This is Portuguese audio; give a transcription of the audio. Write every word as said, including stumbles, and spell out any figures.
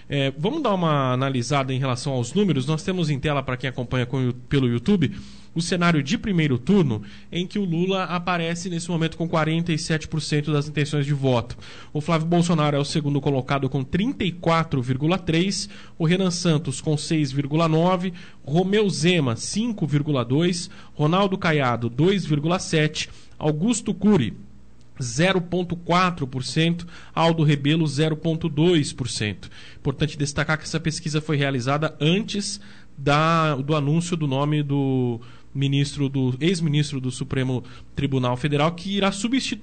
É, vamos dar uma analisada em relação aos números. Nós temos em tela, para quem acompanha com, pelo YouTube, o cenário de primeiro turno, em que o Lula aparece nesse momento com quarenta e sete por cento das intenções de voto. O Flávio Bolsonaro é o segundo colocado com trinta e quatro vírgula três por cento, o Renan Santos com seis vírgula nove por cento, Romeu Zema cinco vírgula dois por cento, Ronaldo Caiado dois vírgula sete por cento, Augusto Cury zero vírgula quatro por cento, Aldo Rebelo zero vírgula dois por cento. Importante destacar que essa pesquisa foi realizada antes da, do anúncio do nome do ministro do ex-ministro do Supremo Tribunal Federal, que irá substituir